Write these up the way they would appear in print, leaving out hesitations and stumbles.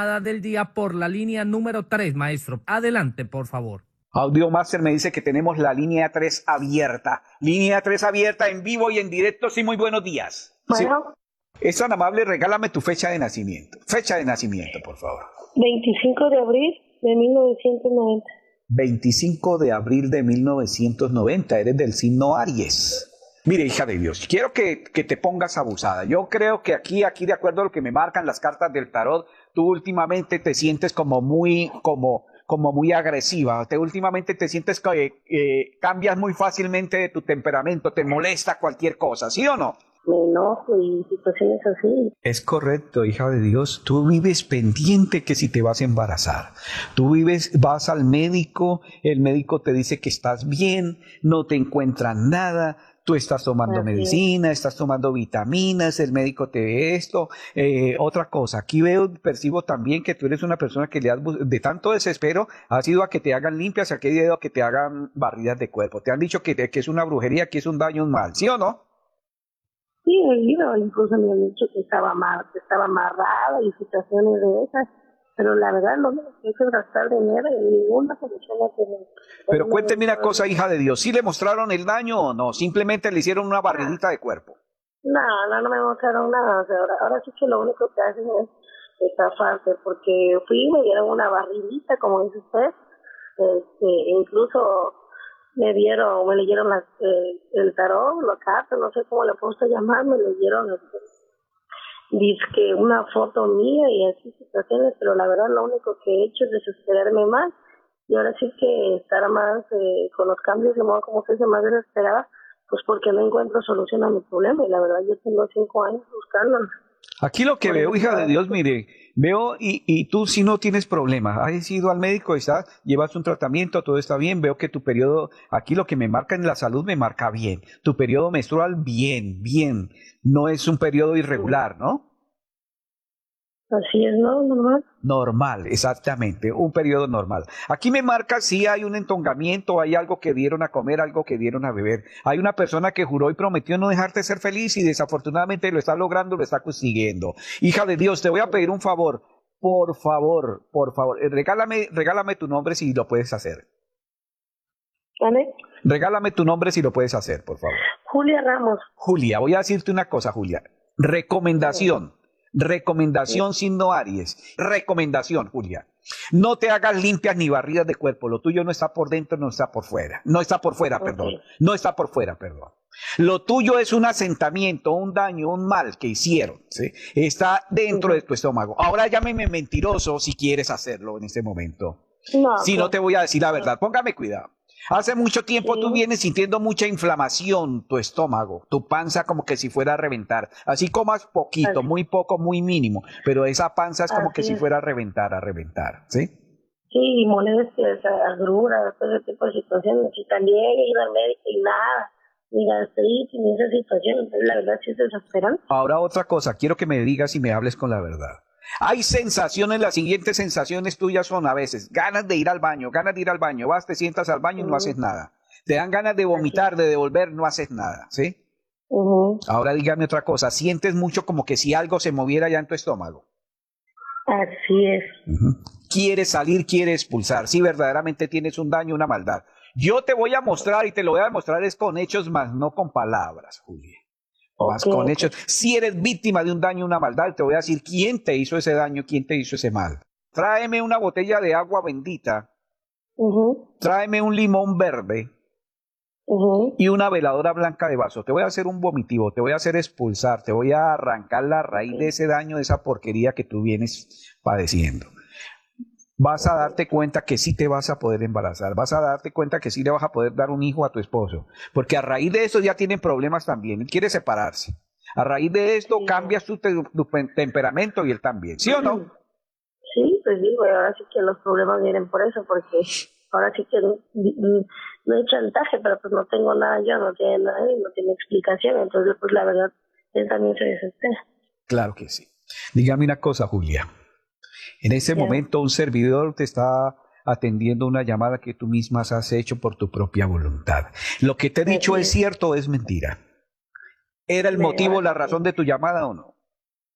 Del día por la línea número 3, maestro. Adelante, por favor. Audio Master me dice que tenemos la línea 3 abierta. Línea 3 abierta en vivo y en directo. Sí, muy buenos días. Bueno, Sí. Es tan amable, regálame tu fecha de nacimiento. Fecha de nacimiento, por favor. 25 de abril de 1990. 25 de abril de 1990. Eres del signo Aries. Mire, hija de Dios, quiero que te pongas abusada. Yo creo que aquí, de acuerdo a lo que me marcan las cartas del tarot, tú últimamente te sientes como muy agresiva. Últimamente te sientes que cambias muy fácilmente de tu temperamento, te molesta cualquier cosa, ¿sí o no? Me enojo y situaciones así. Es correcto, hija de Dios. Tú vives pendiente que si te vas a embarazar. Vas al médico, el médico te dice que estás bien, no te encuentran nada. Tú estás tomando medicina, estás tomando vitaminas, el médico te ve esto. Otra cosa, aquí percibo también que tú eres una persona que de tanto desespero has ido a que te hagan limpias, a que has ido a que te hagan barridas de cuerpo. Te han dicho que es una brujería, que es un daño, un mal, ¿sí o no? Sí, he ido, incluso me han dicho que estaba amarrada y situaciones de esas. Pero la verdad no me quiero gastar dinero y ninguna solución no tiene. Pero cuénteme una cosa, hija de Dios, ¿sí le mostraron el daño o no? Simplemente le hicieron una barridita de cuerpo. No me mostraron nada. O sea, ahora sí que lo único que hacen es estafarte, porque fui y me dieron una barridita, como dice usted. Incluso me leyeron el tarot, la carta, no sé cómo le puedo llamar, me leyeron dizque una foto mía y así situaciones, pero la verdad lo único que he hecho es desesperarme más y ahora sí que estar más con los cambios de modo como se dice más desesperada, pues porque no encuentro solución a mi problema y la verdad yo tengo 5 años buscándolo. Aquí lo que veo, hija de Dios, mire, veo y tú si no tienes problemas, has ido al médico, llevas un tratamiento, todo está bien, veo que tu periodo, aquí lo que me marca en la salud me marca bien, tu periodo menstrual bien, no es un periodo irregular, ¿no? Así es, ¿no? Normal. Normal, exactamente, un periodo normal. Aquí me marca si hay un entongamiento, hay algo que dieron a comer, algo que dieron a beber. Hay una persona que juró y prometió no dejarte ser feliz y desafortunadamente lo está logrando, lo está consiguiendo. Hija de Dios, te voy a pedir un favor, por favor, regálame tu nombre si lo puedes hacer. ¿Vale? Regálame tu nombre si lo puedes hacer, por favor. Julia Ramos. Julia, voy a decirte una cosa, Julia. Recomendación signo Aries. Recomendación, Julia. No te hagas limpias ni barridas de cuerpo. Lo tuyo no está por dentro, no está por fuera. No está por fuera, perdón. No está por fuera, perdón. Lo tuyo es un asentamiento, un daño, un mal que hicieron, ¿sí? Está dentro de tu estómago. Ahora llámeme mentiroso si quieres hacerlo en este momento. Si no te voy a decir la verdad, póngame cuidado. Hace mucho tiempo tú vienes sintiendo mucha inflamación, tu estómago, tu panza como que si fuera a reventar. Así comas poquito, muy poco, muy mínimo, pero esa panza es como que si fuera a reventar, ¿sí? Sí, molestias, agruras, todo ese tipo de situaciones. Y también he ido al médico y nada, ni gastritis, ni esa situación. Entonces la verdad sí es desesperante. Ahora otra cosa, quiero que me digas y me hables con la verdad. Hay sensaciones, las siguientes sensaciones tuyas son a veces ganas de ir al baño, vas, te sientas al baño y no haces nada. Te dan ganas de vomitar, de devolver, no haces nada, ¿sí? Ahora dígame otra cosa, sientes mucho como que si algo se moviera ya en tu estómago. Así es. Quieres salir, quieres expulsar, si verdaderamente tienes un daño, una maldad. Yo te voy a mostrar y te lo voy a demostrar es con hechos más no con palabras, Julia. Más con hechos. Si eres víctima de un daño, una maldad, te voy a decir quién te hizo ese daño, quién te hizo ese mal. Tráeme una botella de agua bendita, tráeme un limón verde y una veladora blanca de vaso. Te voy a hacer un vomitivo, te voy a hacer expulsar, te voy a arrancar la raíz de ese daño, de esa porquería que tú vienes padeciendo. Vas a darte cuenta que sí te vas a poder embarazar, vas a darte cuenta que sí le vas a poder dar un hijo a tu esposo, porque a raíz de eso ya tienen problemas también, él quiere separarse. A raíz de esto cambias tu temperamento y él también, ¿sí o no? Sí, pues digo, ahora sí que los problemas vienen por eso, porque ahora sí que no hay chantaje, pero pues no tengo nada yo, no tiene nada y no tiene explicación, entonces pues la verdad, él también se desespera. Claro que sí. Dígame una cosa, Julia. En ese momento un servidor te está atendiendo una llamada que tú misma has hecho por tu propia voluntad. ¿Lo que te he dicho es cierto o es mentira? ¿Era el motivo, la razón de tu llamada o no?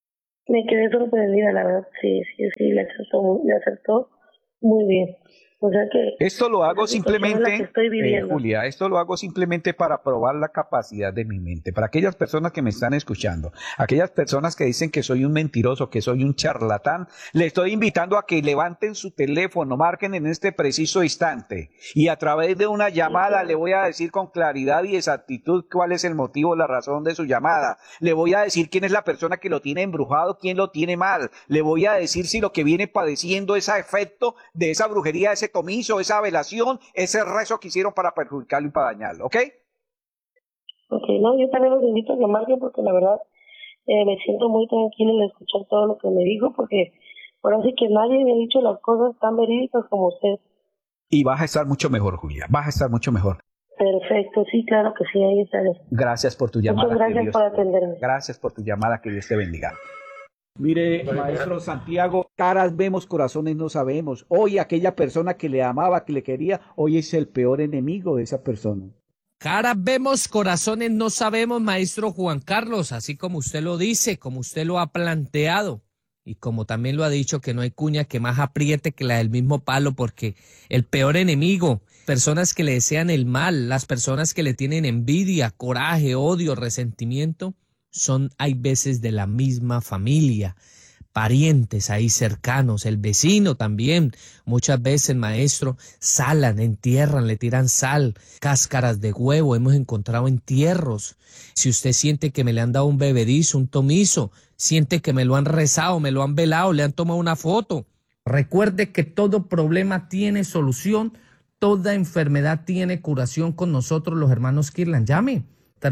Me quedé sorprendida, la verdad, sí, le acertó muy bien. O sea que Esto lo hago esa situación es la que simplemente, estoy viviendo. Julia, esto lo hago simplemente para probar la capacidad de mi mente. Para aquellas personas que me están escuchando, aquellas personas que dicen que soy un mentiroso, que soy un charlatán, le estoy invitando a que levanten su teléfono, marquen en este preciso instante y a través de una Sí, llamada le claro. voy a decir con claridad y exactitud cuál es el motivo, la razón de su llamada. Le voy a decir quién es la persona que lo tiene embrujado, quién lo tiene mal. Le voy a decir si lo que viene padeciendo es a efecto de esa brujería, ese comiso, esa velación, ese rezo que hicieron para perjudicarlo y para dañarlo, ¿ok? Ok, no, yo también los invito a que marquen porque la verdad me siento muy tranquila al escuchar todo lo que me dijo porque ahora sí que nadie me ha dicho las cosas tan verídicas como usted. Y vas a estar mucho mejor, Julia, vas a estar mucho mejor. Perfecto, sí, claro que sí, ahí estaré. Gracias por tu Muchas llamada, que gracias Dios por te bendiga. atenderme. Gracias por tu llamada, que Dios te bendiga. Mire, maestro Santiago, caras vemos, corazones no sabemos. Hoy aquella persona que le amaba, que le quería, hoy es el peor enemigo de esa persona. Caras vemos, corazones no sabemos, maestro Juan Carlos, así como usted lo dice, como usted lo ha planteado y como también lo ha dicho, que no hay cuña que más apriete que la del mismo palo, porque el peor enemigo, personas que le desean el mal, las personas que le tienen envidia, coraje, odio, resentimiento, son hay veces de la misma familia, parientes ahí cercanos, el vecino también. Muchas veces, maestro, salan, entierran, le tiran sal, cáscaras de huevo, hemos encontrado entierros. Si usted siente que me le han dado un bebedizo, un tomizo, siente que me lo han rezado, me lo han velado, le han tomado una foto. Recuerde que todo problema tiene solución, toda enfermedad tiene curación con nosotros, los hermanos Kirlan. Llame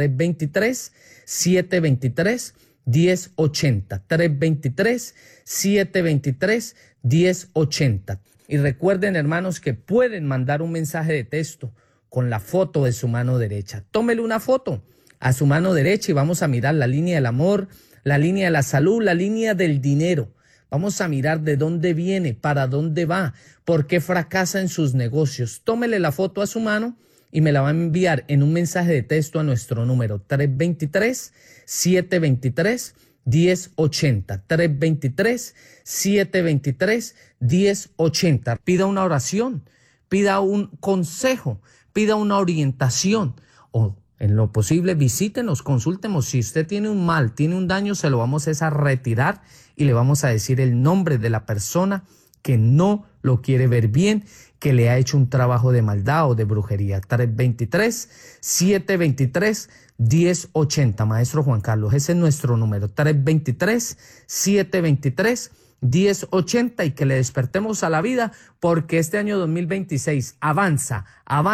323-723-1080. 323-723-1080. Y recuerden, hermanos, que pueden mandar un mensaje de texto con la foto de su mano derecha. Tómele una foto a su mano derecha y vamos a mirar la línea del amor, la línea de la salud, la línea del dinero. Vamos a mirar de dónde viene, para dónde va, por qué fracasa en sus negocios. Tómele la foto a su mano y me la va a enviar en un mensaje de texto a nuestro número 323-723-1080. 323-723-1080. Pida una oración, pida un consejo, pida una orientación o en lo posible visítenos, consúltenos. Si usted tiene un mal, tiene un daño, se lo vamos a retirar y le vamos a decir el nombre de la persona que no lo quiere ver bien, que le ha hecho un trabajo de maldad o de brujería. 323-723-1080. Maestro Juan Carlos, ese es nuestro número. 323-723-1080 y que le despertemos a la vida porque este año 2026 avanza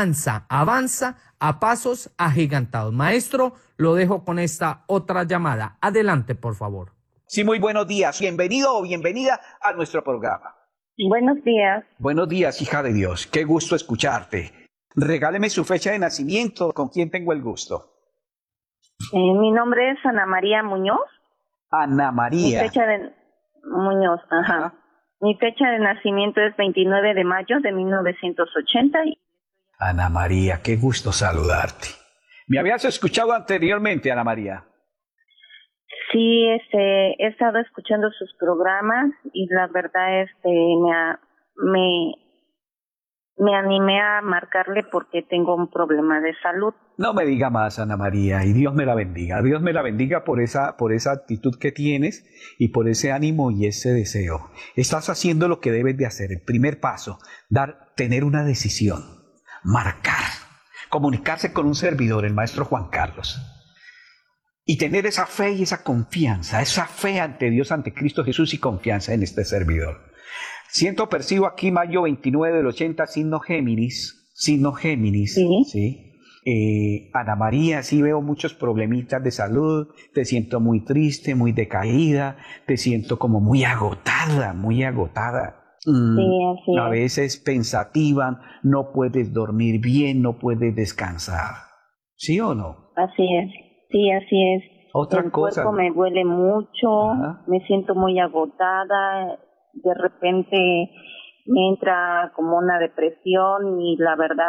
a pasos agigantados. Maestro, lo dejo con esta otra llamada. Adelante, por favor. Sí, muy buenos días. Bienvenido o bienvenida a nuestro programa. Buenos días. Buenos días, hija de Dios. Qué gusto escucharte. Regáleme su fecha de nacimiento. ¿Con quién tengo el gusto? Mi nombre es Ana María Muñoz. Ana Mi María. fecha de Muñoz, ajá. Ajá. Mi fecha de nacimiento es 29 de mayo de 1980. Ana María, qué gusto saludarte. ¿Me habías escuchado anteriormente, Ana María? Sí, he estado escuchando sus programas y la verdad, me animé a marcarle porque tengo un problema de salud. No me diga más, Ana María, y Dios me la bendiga. Dios me la bendiga por esa actitud que tienes y por ese ánimo y ese deseo. Estás haciendo lo que debes de hacer. El primer paso, tener una decisión, marcar, comunicarse con un servidor, el maestro Juan Carlos. Y tener esa fe y esa confianza, esa fe ante Dios, ante Cristo Jesús y confianza en este servidor. Percibo aquí mayo 29 del 80, signo Géminis, Sí. ¿sí? Ana María, sí veo muchos problemitas de salud, te siento muy triste, muy decaída, te siento como muy agotada, Sí, así a es. veces pensativa, no puedes dormir bien, no puedes descansar, ¿sí o no? Así es. Sí, así es. Otra El cosa. cuerpo me duele mucho, Ajá. me siento muy agotada, de repente me entra como una depresión y la verdad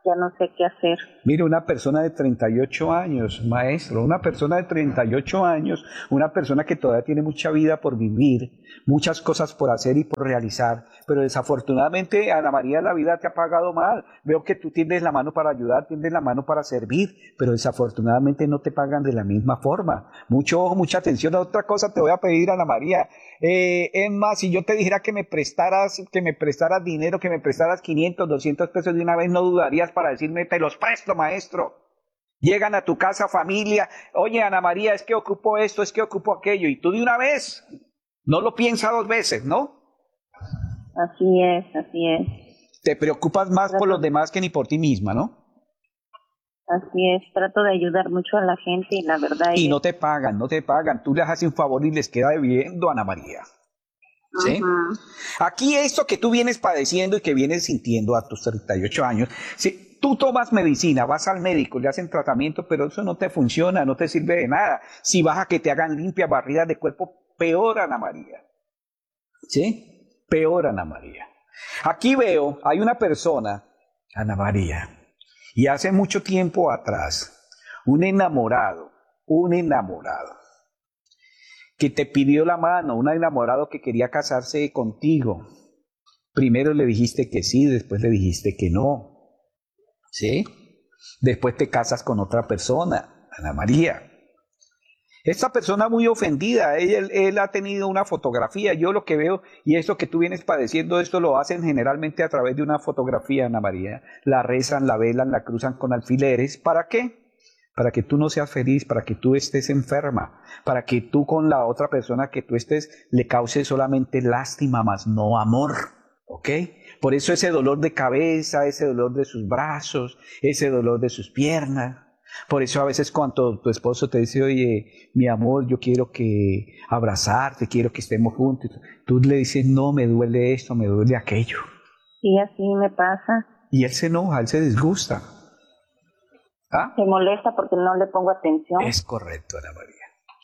ya no sé qué hacer. Mire, una persona de 38 años, maestro, una persona de 38 años, una persona que todavía tiene mucha vida por vivir, muchas cosas por hacer y por realizar, pero desafortunadamente, Ana María, la vida te ha pagado mal. Veo que tú tiendes la mano para ayudar, tiendes la mano para servir, pero desafortunadamente no te pagan de la misma forma. Mucho ojo, mucha atención. Otra cosa te voy a pedir, Ana María. Es más, si yo te dijera que me prestaras dinero, que me prestaras 500, 200 pesos de una vez, no dudarías para decirme, te los presto, maestro. Llegan a tu casa, familia, oye, Ana María, es que ocupo esto, es que ocupo aquello, y tú de una vez, no lo piensas dos veces, ¿no? Así es. Te preocupas más por los demás que ni por ti misma, ¿no? Así es, trato de ayudar mucho a la gente y la verdad Y es... no te pagan, tú les haces un favor y les queda debiendo, Ana María. ¿Sí? Aquí esto que tú vienes padeciendo y que vienes sintiendo a tus 38 años, si tú tomas medicina, vas al médico, le hacen tratamiento, pero eso no te funciona, no te sirve de nada. Si vas a que te hagan limpias, barridas de cuerpo, peor, Ana María. ¿Sí? Peor, Ana María. Aquí veo, hay una persona, Ana María, y hace mucho tiempo atrás, un enamorado, que te pidió la mano, un enamorado que quería casarse contigo. Primero le dijiste que sí, después le dijiste que no. ¿Sí? Después te casas con otra persona, Ana María. Esta persona muy ofendida, él ha tenido una fotografía, yo lo que veo, y esto que tú vienes padeciendo, esto lo hacen generalmente a través de una fotografía, Ana María. La rezan, la velan, la cruzan con alfileres. ¿Para qué? Para que tú no seas feliz, para que tú estés enferma, para que tú con la otra persona que tú estés le causes solamente lástima, más no amor, ¿ok? Por eso ese dolor de cabeza, ese dolor de sus brazos, ese dolor de sus piernas. Por eso a veces cuando tu esposo te dice, oye, mi amor, yo quiero que abrazarte, quiero que estemos juntos, tú le dices, no, me duele esto, me duele aquello. Sí, así me pasa. Y él se enoja, él se disgusta. ¿Ah? Se molesta porque no le pongo atención. Es correcto, Ana María.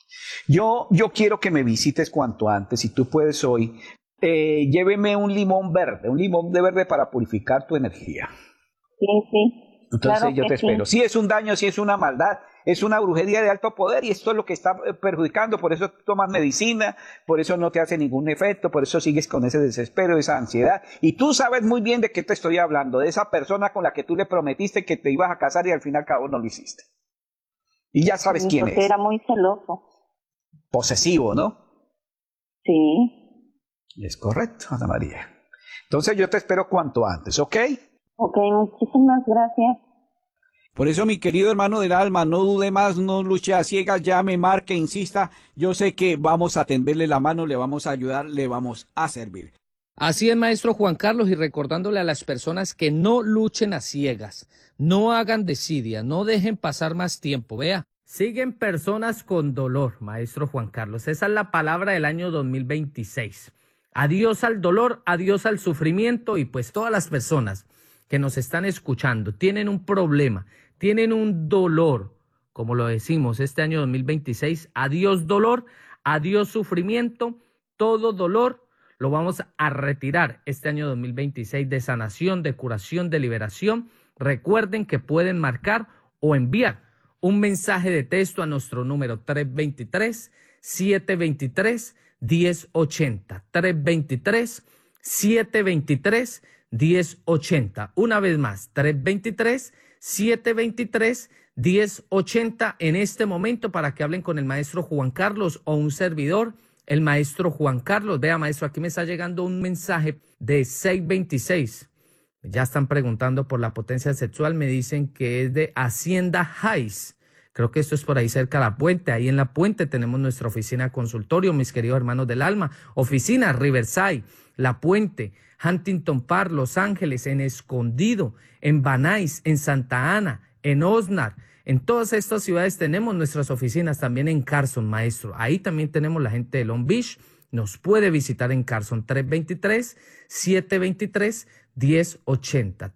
Yo quiero que me visites cuanto antes, si tú puedes hoy. Lléveme un limón de verde para purificar tu energía. Sí. Entonces claro yo te espero. Si es un daño, si es una maldad, es una brujería de alto poder y esto es lo que está perjudicando. Por eso tomas medicina, por eso no te hace ningún efecto, por eso sigues con ese desespero, esa ansiedad. Y tú sabes muy bien de qué te estoy hablando, de esa persona con la que tú le prometiste que te ibas a casar y al fin y al cabo no lo hiciste. Y ya sabes quién es. Era muy celoso. Posesivo, ¿no? Sí. Es correcto, Ana María. Entonces yo te espero cuanto antes, ¿ok? Ok, muchísimas gracias. Por eso, mi querido hermano del alma, no dude más, no luche a ciegas, llame, marque, insista. Yo sé que vamos a tenderle la mano, le vamos a ayudar, le vamos a servir. Así es, maestro Juan Carlos, y recordándole a las personas que no luchen a ciegas, no hagan desidia, no dejen pasar más tiempo. Vea, siguen personas con dolor, maestro Juan Carlos. Esa es la palabra del año 2026. Adiós al dolor, adiós al sufrimiento, y pues todas las personas que nos están escuchando tienen un problema, tienen un dolor, como lo decimos este año 2026, adiós dolor, adiós sufrimiento, todo dolor lo vamos a retirar este año 2026 de sanación, de curación, de liberación. Recuerden que pueden marcar o enviar un mensaje de texto a nuestro número 323-723-1080, 323-723-1080. Una vez más, 323-723-1080 en este momento para que hablen con el maestro Juan Carlos o un servidor, el maestro Juan Carlos. Vea, maestro, aquí me está llegando un mensaje de 626. Ya están preguntando por la potencia sexual, me dicen que es de Hacienda Heights. Creo que esto es por ahí cerca de La Puente. Ahí en La Puente tenemos nuestra oficina consultorio, mis queridos hermanos del alma. Oficina Riverside, La Puente, Huntington Park, Los Ángeles, en Escondido, en Van Nuys, en Santa Ana, en Oxnard. En todas estas ciudades tenemos nuestras oficinas, también en Carson, maestro. Ahí también tenemos la gente de Long Beach. Nos puede visitar en Carson, 323-723-1080.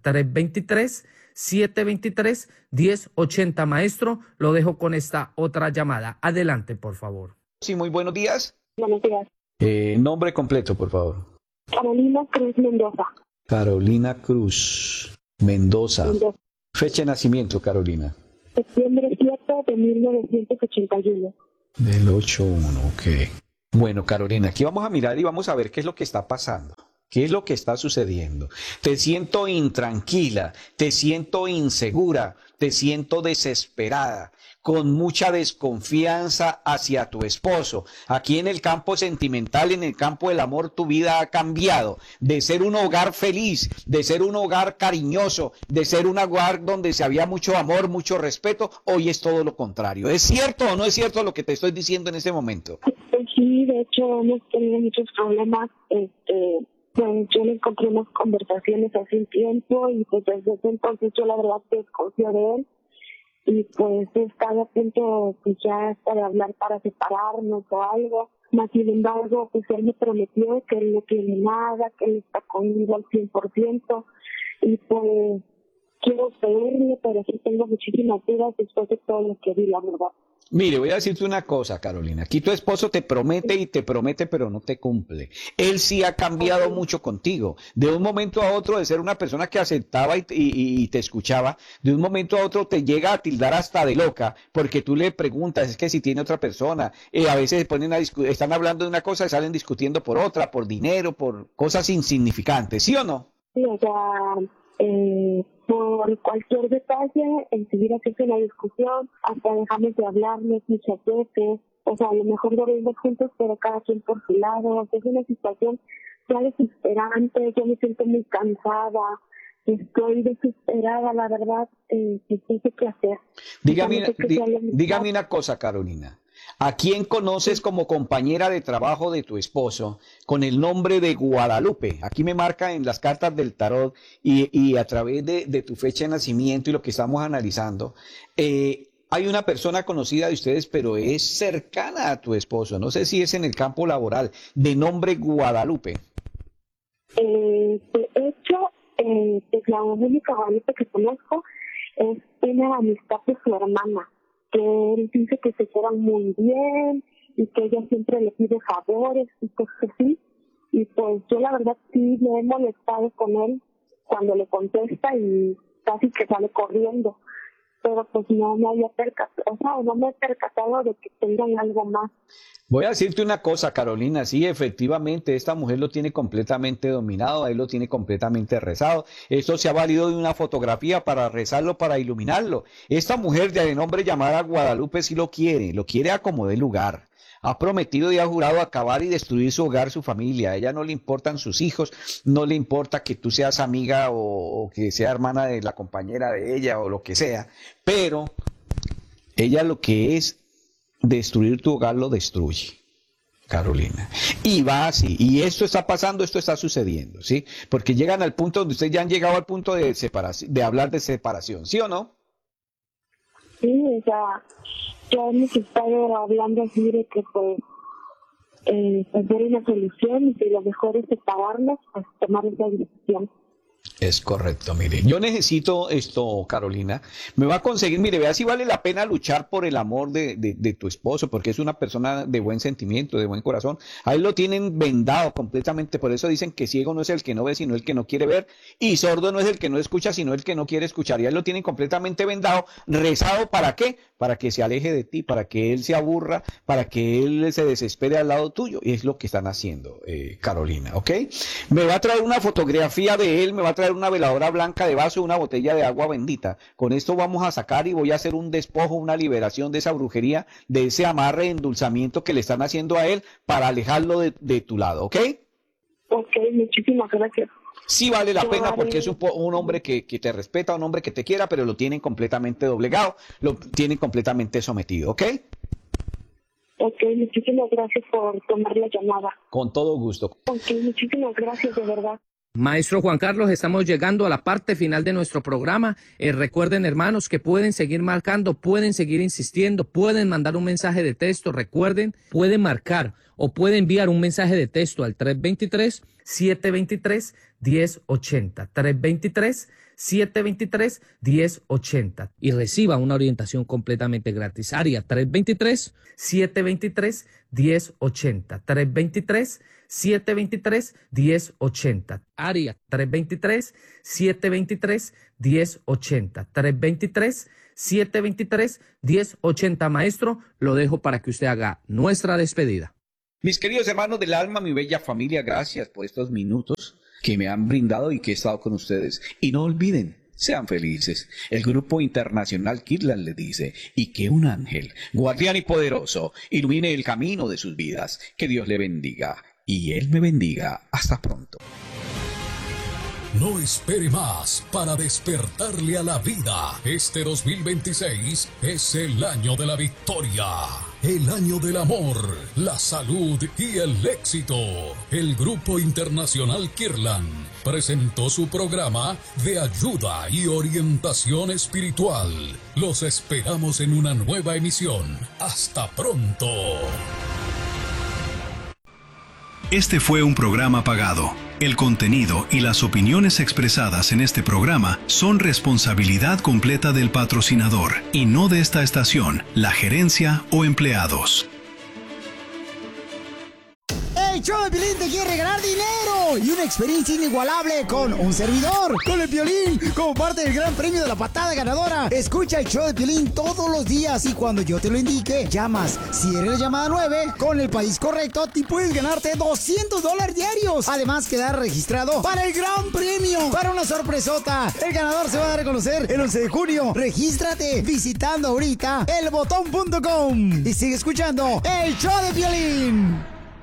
323-723-1080. Maestro, lo dejo con esta otra llamada. Adelante, por favor. Sí, muy buenos días. Buenos días. Nombre completo, por favor. Carolina Cruz Mendoza. Carolina Cruz Mendoza. Fecha de nacimiento, Carolina. Septiembre 7 de 1981. Del 8-1, ok. Bueno, Carolina, aquí vamos a mirar y vamos a ver qué es lo que está pasando. ¿Qué es lo que está sucediendo? Te siento intranquila, te siento insegura, te siento desesperada, con mucha desconfianza hacia tu esposo. Aquí en el campo sentimental, en el campo del amor, tu vida ha cambiado. De ser un hogar feliz, de ser un hogar cariñoso, de ser un hogar donde se había mucho amor, mucho respeto, hoy es todo lo contrario. ¿Es cierto o no es cierto lo que te estoy diciendo en este momento? Sí, de hecho hemos tenido muchos problemas. Pues yo le encontré unas conversaciones hace un tiempo y pues desde ese entonces yo la verdad desconfío de él y pues he estado a punto pues ya hasta de hablar para separarnos o algo, más sin embargo pues él me prometió que él no tiene nada, que él está conmigo al 100% y pues quiero pedirle, pero sí tengo muchísimas dudas después de todo lo que vi, la verdad. Mire, voy a decirte una cosa, Carolina. Aquí tu esposo te promete y te promete, pero no te cumple. Él sí ha cambiado mucho contigo. De un momento a otro, de ser una persona que aceptaba y te escuchaba, de un momento a otro te llega a tildar hasta de loca, porque tú le preguntas, es que si tiene otra persona, a veces se ponen a están hablando de una cosa y salen discutiendo por otra, por dinero, por cosas insignificantes, ¿sí o no? Sí, o sea, por cualquier detalle, enseguida se hace la discusión, hasta dejamos de hablarnos muchas veces, o sea, a lo mejor dormimos juntos, pero cada quien por su lado, o sea, es una situación ya desesperante, yo me siento muy cansada, estoy desesperada, la verdad, no sé qué hacer. Dígame, O sea, no sé qué sea lo mejor. dígame una cosa, Carolina. ¿A quién conoces como compañera de trabajo de tu esposo con el nombre de Guadalupe? Aquí me marca en las cartas del tarot y a través de tu fecha de nacimiento y lo que estamos analizando. Hay una persona conocida de ustedes, pero es cercana a tu esposo. No sé si es en el campo laboral, de nombre Guadalupe. De hecho, pues la única Guadalupe que conozco es una amistad de su hermana, que él dice que se llevan muy bien y que ella siempre le pide favores y cosas así. Y pues yo la verdad sí me he molestado con él cuando le contesta y casi que sale corriendo. Pero pues no me había percatado, o sea, no me he percatado de que tengan algo más. Voy a decirte una cosa, Carolina, sí, efectivamente, esta mujer lo tiene completamente dominado, ahí lo tiene completamente rezado. Esto se ha valido de una fotografía para rezarlo, para iluminarlo. Esta mujer de nombre llamada Guadalupe sí lo quiere a como dé lugar. Ha prometido y ha jurado acabar y destruir su hogar, su familia. A ella no le importan sus hijos, no le importa que tú seas amiga o que sea hermana de la compañera de ella o lo que sea, pero ella lo que es destruir tu hogar lo destruye, Carolina. Y va así. Y esto está pasando, esto está sucediendo, ¿sí? Porque llegan al punto donde ustedes ya han llegado al punto de separación, de hablar de separación, ¿sí o no? Sí, o sea, yo hemos estado hablando así de que pues ver una solución y si lo mejor es separarnos, pues tomar esa decisión. Es correcto, mire, yo necesito esto, Carolina, me va a conseguir, mire, vea si vale la pena luchar por el amor de tu esposo, porque es una persona de buen sentimiento, de buen corazón, a él lo tienen vendado completamente, por eso dicen que ciego no es el que no ve, sino el que no quiere ver, y sordo no es el que no escucha, sino el que no quiere escuchar, y a él lo tienen completamente vendado, rezado, ¿para qué? Para que se aleje de ti, para que él se aburra, para que él se desespere al lado tuyo, y es lo que están haciendo, Carolina, ¿ok? Me va a traer una fotografía de él, me va a traer una veladora blanca de vaso y una botella de agua bendita. Con esto vamos a sacar y voy a hacer un despojo, una liberación de esa brujería, de ese amarre, endulzamiento que le están haciendo a él para alejarlo de tu lado, ¿ok? Ok, muchísimas gracias. Sí vale la pena porque es un hombre que te respeta, un hombre que te quiera, pero lo tienen completamente doblegado, lo tienen completamente sometido, ¿ok? Ok, muchísimas gracias por tomar la llamada. Con todo gusto. Ok, muchísimas gracias, de verdad. Maestro Juan Carlos, estamos llegando a la parte final de nuestro programa. Recuerden, hermanos, que pueden seguir marcando, pueden seguir insistiendo, pueden mandar un mensaje de texto. Recuerden, pueden marcar o pueden enviar un mensaje de texto al 323-723-1080. 723-1080 y reciba una orientación completamente gratis. Área 323-723-1080. 323-723-1080. Área 323-723-1080. 323-723-1080. Maestro, lo dejo para que usted haga nuestra despedida. Mis queridos hermanos del alma, mi bella familia, gracias por estos minutos que me han brindado y que he estado con ustedes. Y no olviden, sean felices. El Grupo Internacional Kirtland les dice, y que un ángel, guardián y poderoso, ilumine el camino de sus vidas. Que Dios le bendiga y Él me bendiga. Hasta pronto. No espere más para despertarle a la vida. Este 2026 es el año de la victoria, el año del amor, la salud y el éxito. El Grupo Internacional Kirtland presentó su programa de ayuda y orientación espiritual. Los esperamos en una nueva emisión. Hasta pronto. Este fue un programa pagado. El contenido y las opiniones expresadas en este programa son responsabilidad completa del patrocinador y no de esta estación, la gerencia o empleados. El show de Piolín te quiere regalar dinero y una experiencia inigualable con un servidor, con el Piolín, como parte del gran premio de la patada ganadora. Escucha el show de Piolín todos los días y cuando yo te lo indique, llamas. Si eres la llamada 9, con el país correcto, te puedes ganarte $200 diarios. Además, quedar registrado para el gran premio, para una sorpresota. El ganador se va a dar a conocer el 11 de junio. Regístrate visitando ahorita elbotón.com y sigue escuchando el show de Piolín.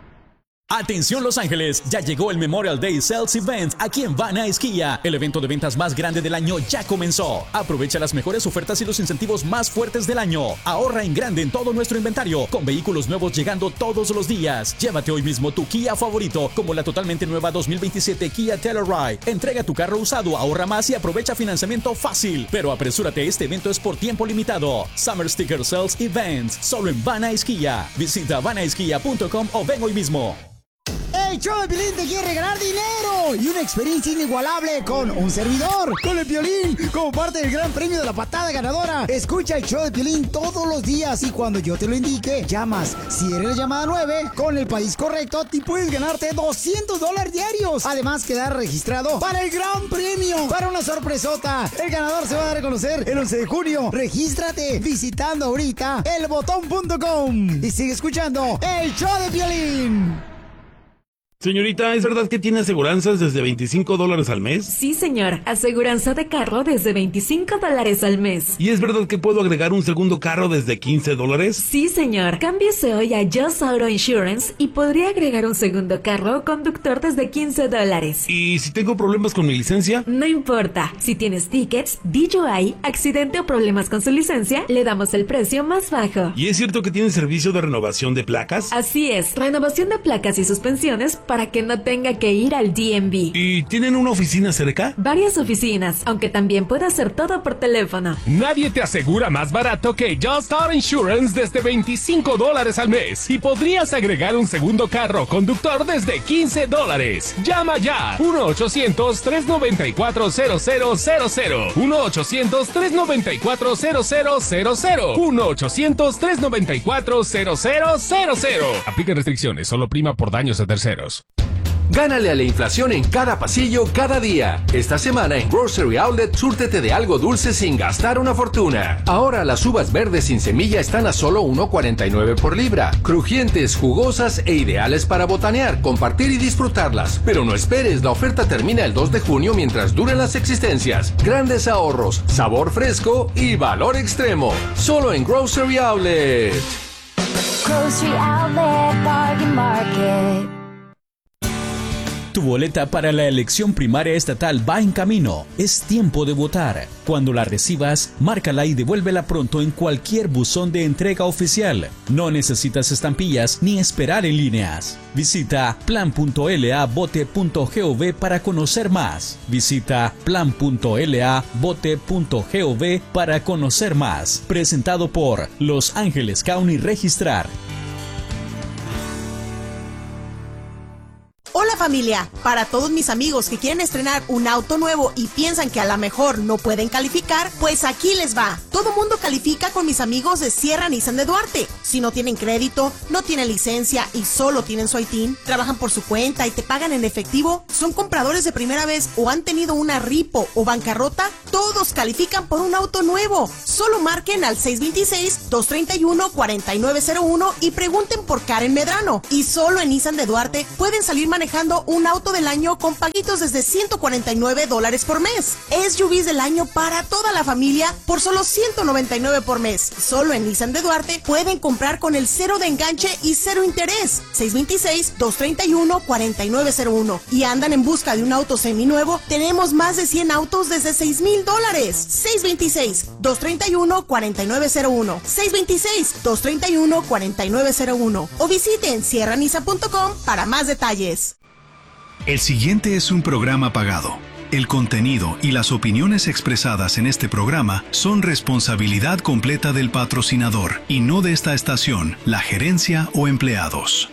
Atención Los Ángeles, ya llegó el Memorial Day Sales Event aquí en Van Nuys Kia. El evento de ventas más grande del año ya comenzó. Aprovecha las mejores ofertas y los incentivos más fuertes del año. Ahorra en grande en todo nuestro inventario, con vehículos nuevos llegando todos los días. Llévate hoy mismo tu Kia favorito, como la totalmente nueva 2027 Kia Telluride. Entrega tu carro usado, ahorra más y aprovecha financiamiento fácil. Pero apresúrate, este evento es por tiempo limitado. Summer Sticker Sales Events, solo en Van Nuys Kia. Visita vannuyskia.com o ven hoy mismo. El show de Piolín te quiere regalar dinero y una experiencia inigualable con un servidor, con el Piolín, como parte del gran premio de la patada ganadora. Escucha el show de Piolín todos los días y cuando yo te lo indique, llamas. Si eres la llamada 9, con el país correcto, te puedes ganarte $200 diarios. Además, quedar registrado para el gran premio, para una sorpresota. El ganador se va a dar a conocer el 11 de junio. Regístrate visitando ahorita elbotón.com y sigue escuchando el show de Piolín. Señorita, ¿es verdad que tiene aseguranzas desde $25 al mes? Sí, señor. Aseguranza de carro desde $25 al mes. ¿Y es verdad que puedo agregar un segundo carro desde $15? Sí, señor. Cámbiese hoy a Just Auto Insurance y podría agregar un segundo carro o conductor desde $15. ¿Y si tengo problemas con mi licencia? No importa. Si tienes tickets, DUI, accidente o problemas con su licencia, le damos el precio más bajo. ¿Y es cierto que tiene servicio de renovación de placas? Así es. Renovación de placas y suspensiones para que no tenga que ir al DMV. ¿Y tienen una oficina cerca? Varias oficinas, aunque también puede hacer todo por teléfono. Nadie te asegura más barato que Just Auto Insurance desde $25 al mes. Y podrías agregar un segundo carro conductor desde $15. Llama ya. 1-800-394-0000. 1-800-394-0000. 1-800-394-0000. Aplica restricciones. Solo prima por daños a terceros. Gánale a la inflación en cada pasillo, cada día. Esta semana en Grocery Outlet, súrtete de algo dulce sin gastar una fortuna. Ahora las uvas verdes sin semilla están a solo $1.49 por libra. Crujientes, jugosas e ideales para botanear, compartir y disfrutarlas. Pero no esperes, la oferta termina el 2 de junio mientras duren las existencias. Grandes ahorros, sabor fresco y valor extremo. Solo en Grocery Outlet. Grocery Outlet, Bargain Market. Tu boleta para la elección primaria estatal va en camino. Es tiempo de votar. Cuando la recibas, márcala y devuélvela pronto en cualquier buzón de entrega oficial. No necesitas estampillas ni esperar en líneas. Visita plan.lavote.gov para conocer más. Visita plan.lavote.gov para conocer más. Presentado por Los Ángeles County Registrar. Hola familia, para todos mis amigos que quieren estrenar un auto nuevo y piensan que a lo mejor no pueden calificar, pues aquí les va. Todo mundo califica con mis amigos de Sierra Nissan de Duarte. Si no tienen crédito, no tienen licencia y solo tienen su ITIN, trabajan por su cuenta y te pagan en efectivo, son compradores de primera vez o han tenido una ripo o bancarrota, todos califican por un auto nuevo. Solo marquen al 626-231-4901 y pregunten por Karen Medrano. Y solo en Nissan de Duarte pueden salir manejando un auto del año con paguitos desde $149 por mes. SUVs del año para toda la familia por solo $199 por mes. Solo en Nissan de Duarte pueden comprar con el cero de enganche y cero interés. 626-231-4901. Y andan en busca de un auto seminuevo, tenemos más de 100 autos desde $6,000. 626-231-4901. 626-231-4901. O visiten sierranisa.com para más detalles. El siguiente es un programa pagado. El contenido y las opiniones expresadas en este programa son responsabilidad completa del patrocinador y no de esta estación, la gerencia o empleados.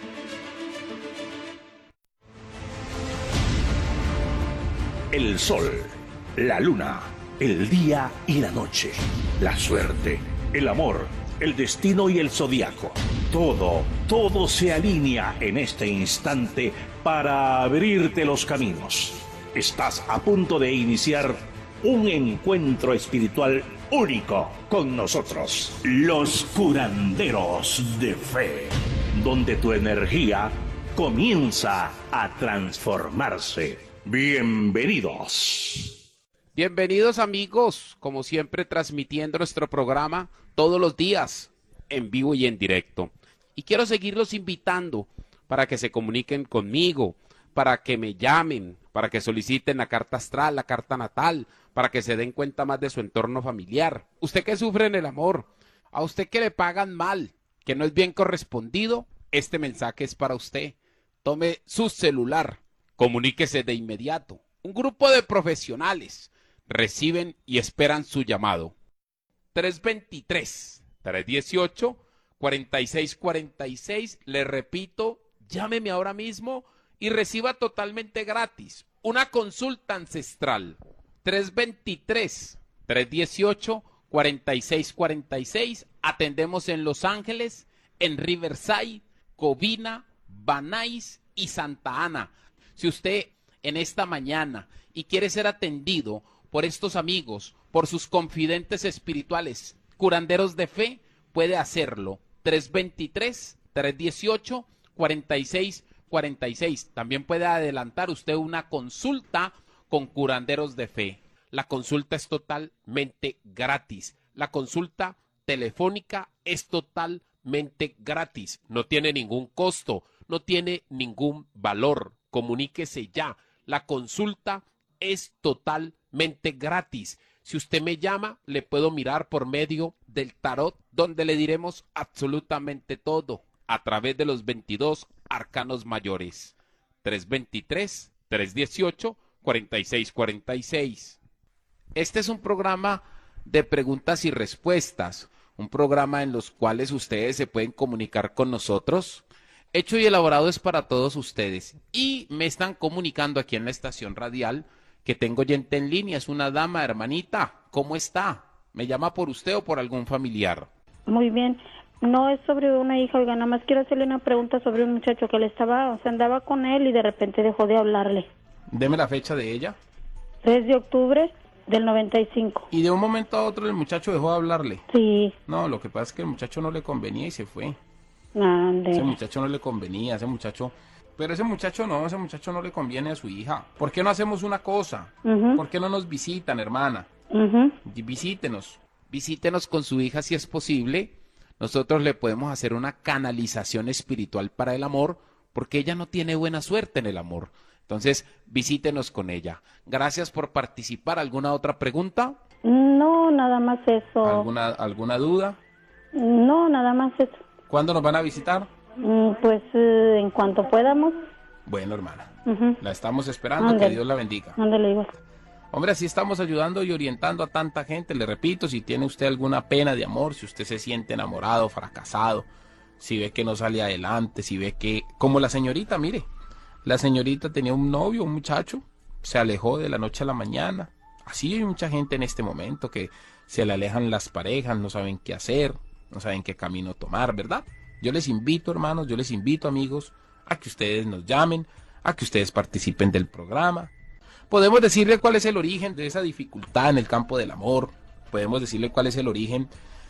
El sol, la luna, el día y la noche, la suerte, el amor, el destino y el zodiaco. Todo se alinea en este instante para abrirte los caminos. Estás a punto de iniciar un encuentro espiritual único con nosotros, los curanderos de fe, donde tu energía comienza a transformarse. Bienvenidos. Bienvenidos amigos, como siempre transmitiendo nuestro programa todos los días, en vivo y en directo. Y quiero seguirlos invitando para que se comuniquen conmigo, para que me llamen, para que soliciten la carta astral, la carta natal, para que se den cuenta más de su entorno familiar. Usted que sufre en el amor, a usted que le pagan mal, que no es bien correspondido, este mensaje es para usted. Tome su celular, comuníquese de inmediato. Un grupo de profesionales reciben y esperan su llamado. 323-318-4646. Le repito, llámeme ahora mismo y reciba totalmente gratis una consulta ancestral. 323-318-4646. Atendemos en Los Ángeles, en Riverside, Covina, Van Nuys y Santa Ana. Si usted en esta mañana y quiere ser atendido por estos amigos, por sus confidentes espirituales, curanderos de fe, puede hacerlo. 323-318-4646. También puede adelantar usted una consulta con curanderos de fe. La consulta es totalmente gratis. La consulta telefónica es totalmente gratis. No tiene ningún costo, no tiene ningún valor. Comuníquese ya. La consulta es totalmente gratis. Si usted me llama, le puedo mirar por medio del tarot, donde le diremos absolutamente todo a través de los 22 arcanos mayores. 323-318-4646. Este es un programa de preguntas y respuestas, un programa en los cuales ustedes se pueden comunicar con nosotros. Hecho y elaborado es para todos ustedes. Y me están comunicando aquí en la estación radial que tengo gente en línea. Es una dama, hermanita. ¿Cómo está? ¿Me llama por usted o por algún familiar? Muy bien. No es sobre una hija, oiga, nada más quiero hacerle una pregunta sobre un muchacho que andaba con él y de repente dejó de hablarle. Deme la fecha de ella. 3 de octubre del 95. ¿Y de un momento a otro el muchacho dejó de hablarle? Sí. No, lo que pasa es que el muchacho no le convenía y se fue. Ande. Ese muchacho no le convenía, ese muchacho no le conviene a su hija. ¿Por qué no hacemos una cosa? ¿Por qué no nos visitan, hermana? Visítenos con su hija si es posible. Nosotros le podemos hacer una canalización espiritual para el amor, porque ella no tiene buena suerte en el amor. Entonces, visítenos con ella. Gracias por participar. ¿Alguna otra pregunta? No, nada más eso. ¿Alguna duda? No, nada más eso. ¿Cuándo nos van a visitar? Pues en cuanto podamos. Bueno, hermana, la estamos esperando. Que Dios la bendiga. Ándale, igual. Hombre, así estamos ayudando y orientando a tanta gente. Le repito, si tiene usted alguna pena de amor, si usted se siente enamorado, fracasado, si ve que no sale adelante, si ve que, como la señorita, mire, La señorita tenía un novio, un muchacho, se alejó de la noche a la mañana. Así hay mucha gente en este momento que se le alejan las parejas, no saben qué hacer, no saben qué camino tomar, ¿verdad? Yo les invito, hermanos, yo les invito, amigos, a que ustedes nos llamen, a que ustedes participen del programa. Podemos decirle cuál es el origen de esa dificultad en el campo del amor. Podemos decirle cuál es el origen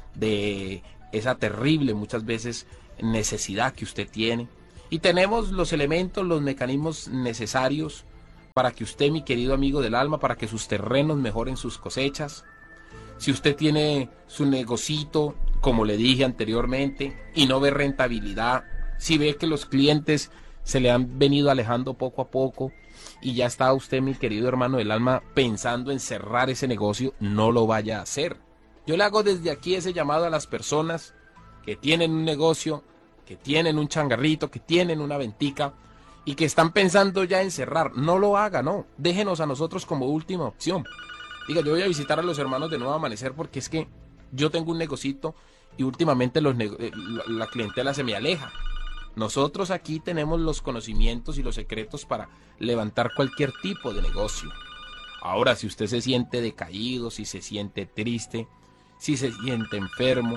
de esa terrible, muchas veces, necesidad que usted tiene. Y tenemos los elementos, los mecanismos necesarios para que usted, mi querido amigo del alma, para que sus terrenos mejoren sus cosechas. Si usted tiene su negocito, como le dije anteriormente, y no ve rentabilidad, si ve que los clientes se le han venido alejando poco a poco, y ya está usted, mi querido hermano del alma, pensando en cerrar ese negocio, no lo vaya a hacer. Yo le hago desde aquí ese llamado a las personas que tienen un negocio, que tienen un changarrito, que tienen una ventica y que están pensando ya en cerrar. No lo haga, no. Déjenos a nosotros como última opción. Diga, yo voy a visitar a los hermanos de Nuevo Amanecer porque es que yo tengo un negocito y últimamente la clientela se me aleja. Nosotros aquí tenemos los conocimientos y los secretos para levantar cualquier tipo de negocio. Ahora, si usted se siente decaído, si se siente triste, si se siente enfermo,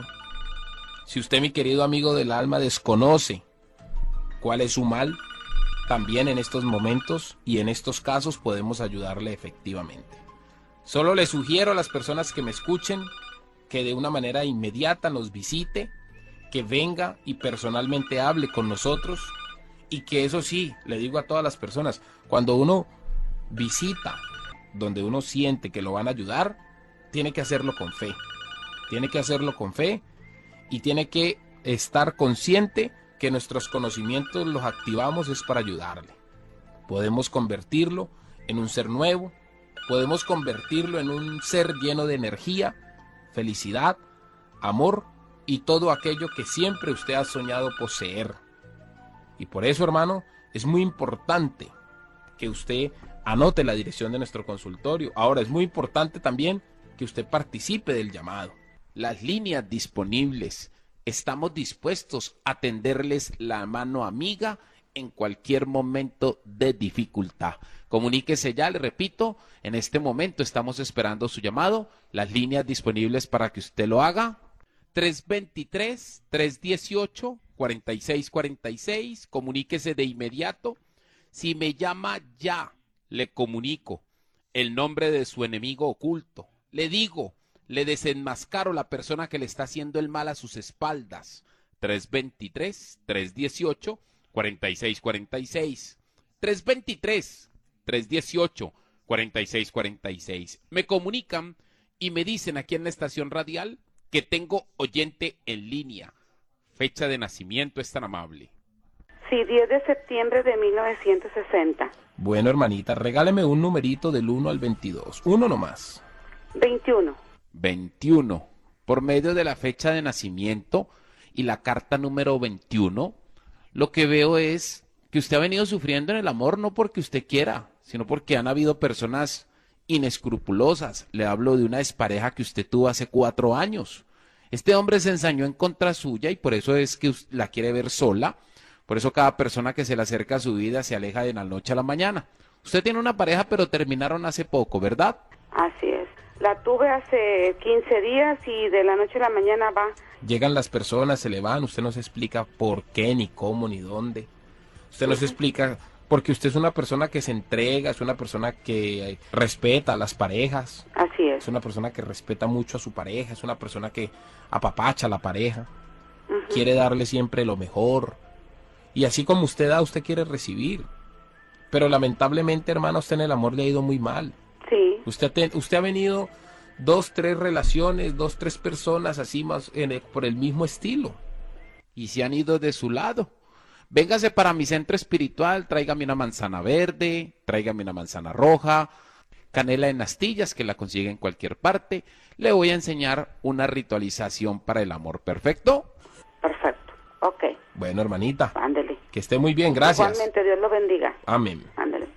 si usted, mi querido amigo del alma, desconoce cuál es su mal, también en estos momentos y en estos casos podemos ayudarle efectivamente. Solo le sugiero a las personas que me escuchen que de una manera inmediata nos visite, que venga y personalmente hable con nosotros, y que eso sí, le digo a todas las personas, cuando uno visita donde uno siente que lo van a ayudar, tiene que hacerlo con fe. Tiene que hacerlo con fe y tiene que estar consciente que nuestros conocimientos los activamos es para ayudarle. Podemos convertirlo en un ser nuevo, podemos convertirlo en un ser lleno de energía, felicidad, amor y todo aquello que siempre usted ha soñado poseer. Y por eso, hermano, es muy importante que usted anote la dirección de nuestro consultorio. Ahora, es muy importante también que usted participe del llamado. Las líneas disponibles. Estamos dispuestos a tenderles la mano amiga en cualquier momento de dificultad. Comuníquese ya, le repito, en este momento estamos esperando su llamado. Las líneas disponibles para que usted lo haga. 323-318-4646. Comuníquese de inmediato. Si me llama ya, le comunico el nombre de su enemigo oculto. Le digo, le desenmascaro la persona que le está haciendo el mal a sus espaldas. 323-318-4646. 323-318-4646. Me comunican y me dicen aquí en la estación radial que tengo oyente en línea. Fecha de nacimiento es tan amable. Sí, 10 de septiembre de 1960. Bueno, hermanita, regáleme un numerito del 1 al 22. Uno nomás. 21. 21. Por medio de la fecha de nacimiento y la carta número 21, lo que veo es que usted ha venido sufriendo en el amor no porque usted quiera, sino porque han habido personas inescrupulosas. Le hablo de una expareja que usted tuvo hace 4 años. Este hombre se ensañó en contra suya y por eso es que la quiere ver sola. Por eso cada persona que se le acerca a su vida se aleja de la noche a la mañana. Usted tiene una pareja, pero terminaron hace poco, ¿verdad? Así es. La tuve hace 15 días y de la noche a la mañana va. Llegan las personas, se le van, usted no se explica por qué, ni cómo, ni dónde. Usted no se explica porque usted es una persona que se entrega, es una persona que respeta a las parejas. Así es. Es una persona que respeta mucho a su pareja, es una persona que apapacha a la pareja, quiere darle siempre lo mejor. Y así como usted da, usted quiere recibir. Pero lamentablemente, hermano, usted en el amor le ha ido muy mal. Sí. Usted ha venido 2, 3 relaciones, 2, 3 personas así más por el mismo estilo. Y se han ido de su lado. Véngase para mi centro espiritual, tráigame una manzana verde, tráigame una manzana roja, canela en astillas que la consigue en cualquier parte. Le voy a enseñar una ritualización para el amor. ¿Perfecto? Perfecto. Ok. Bueno, hermanita. Ándele. Que esté muy bien, gracias. Igualmente, Dios lo bendiga. Amén. Ándele.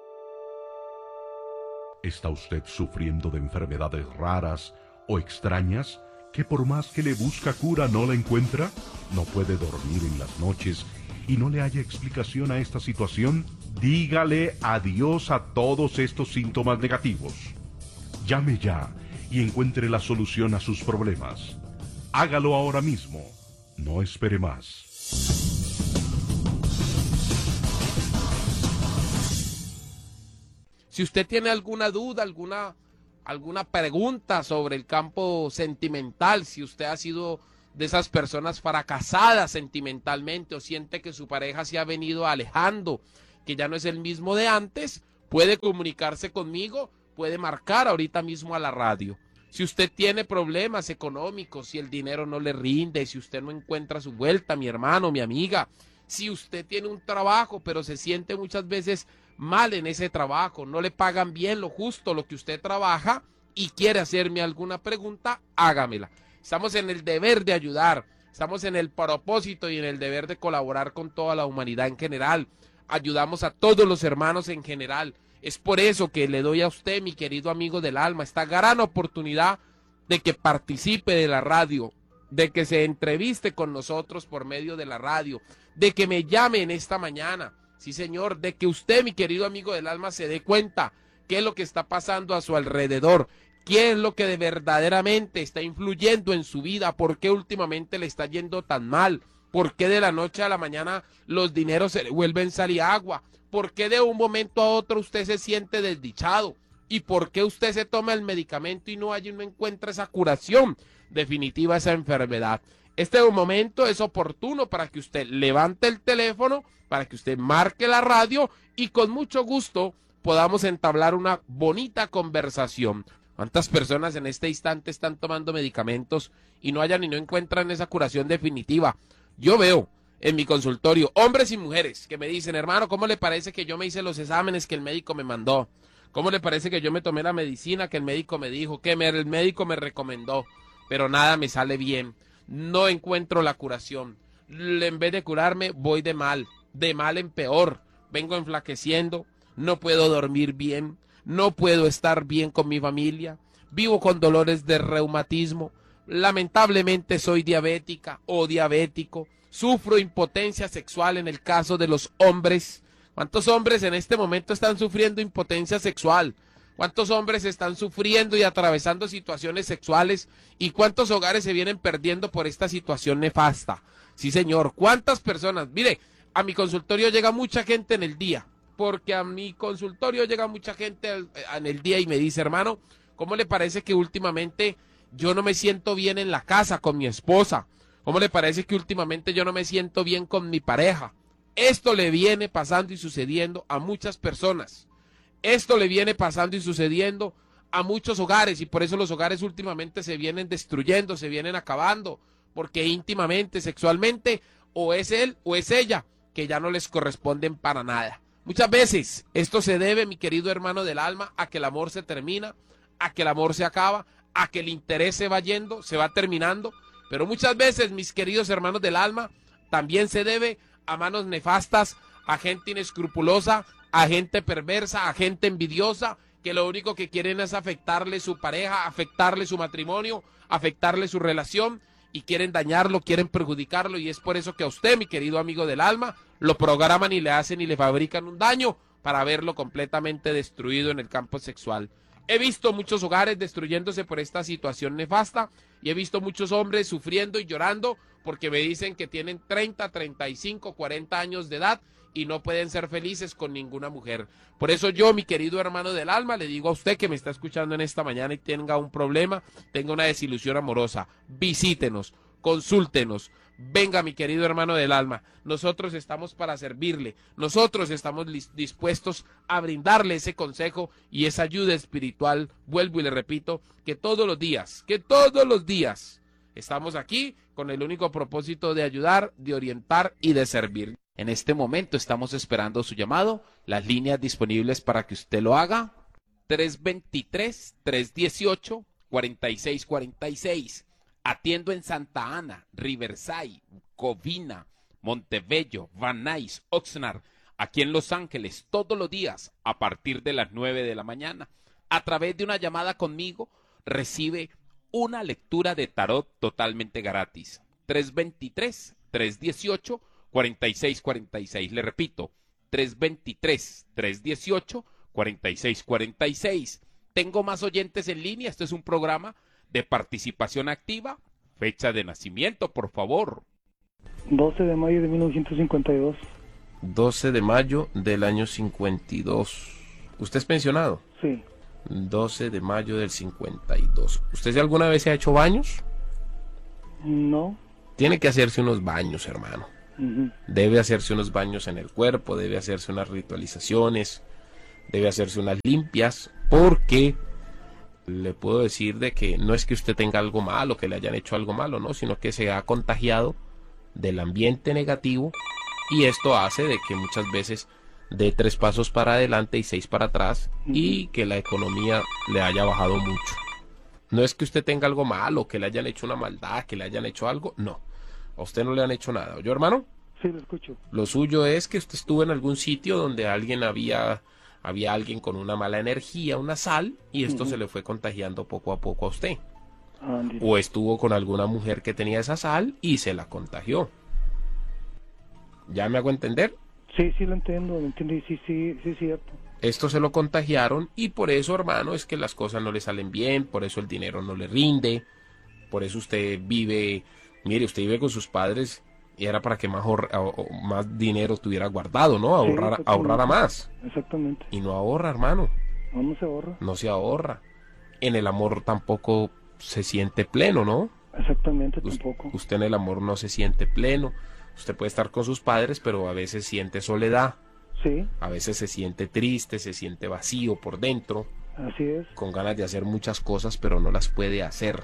¿Está usted sufriendo de enfermedades raras o extrañas que por más que le busca cura no la encuentra? ¿No puede dormir en las noches y no le haya explicación a esta situación? Dígale adiós a todos estos síntomas negativos. Llame ya y encuentre la solución a sus problemas. Hágalo ahora mismo. No espere más. Si usted tiene alguna duda, alguna pregunta sobre el campo sentimental, si usted ha sido de esas personas fracasadas sentimentalmente o siente que su pareja se ha venido alejando, que ya no es el mismo de antes, puede comunicarse conmigo, puede marcar ahorita mismo a la radio. Si usted tiene problemas económicos, si el dinero no le rinde, si usted no encuentra su vuelta, mi hermano, mi amiga, si usted tiene un trabajo pero se siente muchas veces mal en ese trabajo, no le pagan bien lo justo, lo que usted trabaja y quiere hacerme alguna pregunta, hágamela. Estamos en el deber de ayudar, estamos en el propósito y en el deber de colaborar con toda la humanidad en general. Ayudamos a todos los hermanos en general. Es por eso que le doy a usted, mi querido amigo del alma, esta gran oportunidad de que participe de la radio, de que se entreviste con nosotros por medio de la radio, de que me llame en esta mañana. Sí, señor, de que usted, mi querido amigo del alma, se dé cuenta qué es lo que está pasando a su alrededor, qué es lo que verdaderamente está influyendo en su vida, por qué últimamente le está yendo tan mal, por qué de la noche a la mañana los dineros se le vuelven sal y agua, por qué de un momento a otro usted se siente desdichado y por qué usted se toma el medicamento y no encuentra esa curación definitiva a esa enfermedad. Este momento es oportuno para que usted levante el teléfono, para que usted marque la radio y con mucho gusto podamos entablar una bonita conversación. ¿Cuántas personas en este instante están tomando medicamentos y no encuentran esa curación definitiva? Yo veo en mi consultorio hombres y mujeres que me dicen, hermano, ¿cómo le parece que yo me hice los exámenes que el médico me mandó? ¿Cómo le parece que yo me tomé la medicina que el médico me dijo, el médico me recomendó? Pero nada me sale bien, no encuentro la curación. En vez de curarme, voy de mal en peor. Vengo enflaqueciendo, no puedo dormir bien, no puedo estar bien con mi familia, vivo con dolores de reumatismo, lamentablemente soy diabética o diabético, sufro impotencia sexual en el caso de los hombres. ¿Cuántos hombres en este momento están sufriendo impotencia sexual? ¿Cuántos hombres están sufriendo y atravesando situaciones sexuales? ¿Y cuántos hogares se vienen perdiendo por esta situación nefasta? Sí, señor, ¿cuántas personas? Mire, a mi consultorio llega mucha gente en el día, porque a mi consultorio llega mucha gente en el día y me dice, hermano, ¿cómo le parece que últimamente yo no me siento bien en la casa con mi esposa? ¿Cómo le parece que últimamente yo no me siento bien con mi pareja? Esto le viene pasando y sucediendo a muchas personas. Esto le viene pasando y sucediendo a muchos hogares y por eso los hogares últimamente se vienen destruyendo, se vienen acabando, porque íntimamente, sexualmente, o es él o es ella, que ya no les corresponden para nada. Muchas veces esto se debe, mi querido hermano del alma, a que el amor se termina, a que el amor se acaba, a que el interés se va yendo, se va terminando, pero muchas veces, mis queridos hermanos del alma, también se debe a manos nefastas, a gente inescrupulosa, a gente perversa, a gente envidiosa, que lo único que quieren es afectarle su pareja, afectarle su matrimonio, afectarle su relación, y quieren dañarlo, quieren perjudicarlo, y es por eso que a usted, mi querido amigo del alma, lo programan y le hacen y le fabrican un daño para verlo completamente destruido en el campo sexual. He visto muchos hogares destruyéndose por esta situación nefasta y he visto muchos hombres sufriendo y llorando porque me dicen que tienen 30, 35, 40 años de edad y no pueden ser felices con ninguna mujer. Por eso yo, mi querido hermano del alma, le digo a usted que me está escuchando en esta mañana y tenga un problema, tenga una desilusión amorosa, visítenos, consúltenos. Venga, mi querido hermano del alma, nosotros estamos para servirle, nosotros estamos dispuestos a brindarle ese consejo y esa ayuda espiritual. Vuelvo y le repito, que todos los días estamos aquí con el único propósito de ayudar, de orientar y de servir. En este momento estamos esperando su llamado, las líneas disponibles para que usted lo haga, 323-318-4646. Atiendo en Santa Ana, Riverside, Covina, Montebello, Van Nuys, Oxnard, aquí en Los Ángeles, todos los días a partir de las 9 de la mañana. A través de una llamada conmigo, recibe una lectura de tarot totalmente gratis. 323-318-4646. Le repito, 323-318-4646. Tengo más oyentes en línea. Este es un programa de participación activa. Fecha de nacimiento, por favor. 12 de mayo de 1952. 12 de mayo del año 52. ¿Usted es pensionado? Sí. 12 de mayo del 52. ¿Usted alguna vez se ha hecho baños? No. Tiene que hacerse unos baños, hermano. Debe hacerse unos baños en el cuerpo, debe hacerse unas ritualizaciones, debe hacerse unas limpias, porque le puedo decir de que no es que usted tenga algo malo, que le hayan hecho algo malo, no, sino que se ha contagiado del ambiente negativo, y esto hace de que muchas veces dé 3 pasos para adelante y 6 para atrás, y que la economía le haya bajado mucho. No es que usted tenga algo malo, que le hayan hecho una maldad, que le hayan hecho algo, no. A usted no le han hecho nada. ¿Oyó, hermano? Sí, lo escucho. Lo suyo es que usted estuvo en algún sitio donde había alguien con una mala energía, una sal, y esto se le fue contagiando poco a poco a usted. O estuvo con alguna mujer que tenía esa sal y se la contagió. ¿Ya me hago entender? Sí, lo entiendo, y sí, es cierto. Esto se lo contagiaron, y por eso, hermano, es que las cosas no le salen bien, por eso el dinero no le rinde, por eso usted vive con sus padres, y era para que más dinero tuviera guardado, ¿no? Ahorrara más. Exactamente. Y no ahorra, hermano. No se ahorra. No se ahorra. En el amor tampoco se siente pleno, ¿no? Exactamente, tampoco. Usted en el amor no se siente pleno. Usted puede estar con sus padres, pero a veces siente soledad. Sí. A veces se siente triste, se siente vacío por dentro. Así es. Con ganas de hacer muchas cosas, pero no las puede hacer.